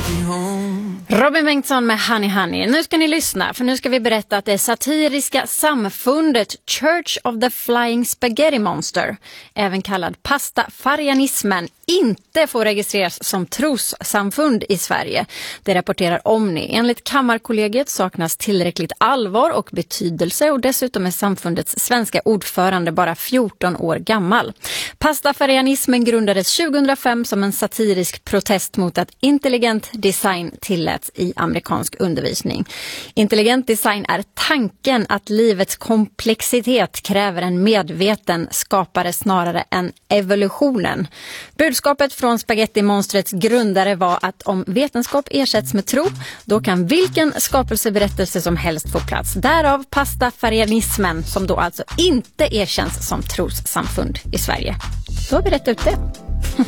Robin Bengtsson med Honey Honey. Nu ska ni lyssna, för nu ska vi berätta att det satiriska samfundet Church of the Flying Spaghetti Monster, även kallad pastafarianismen, inte får registreras som trossamfund i Sverige. Det rapporterar Omni. Enligt Kammarkollegiet saknas tillräckligt allvar och betydelse, och dessutom är samfundets svenska ordförande bara 14 år gammal. Pastafarianismen grundades 2005 som en satirisk protest mot att intelligent design tilläts i amerikansk undervisning. Intelligent design är tanken att livets komplexitet kräver en medveten skapare snarare än evolutionen. Budskapet från Spaghetti-monstrets grundare var att om vetenskap ersätts med tro, då kan vilken skapelseberättelse som helst få plats. Därav pastafarianismen, som då alltså inte erkänns som trossamfund i Sverige. Då har vi rätt ut det.